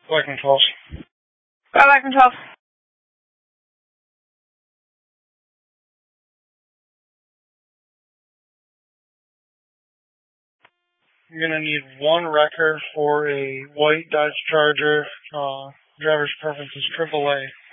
Black controls. Black controls. You're going to need one wrecker for a white Dodge Charger. Driver's preference is AAA.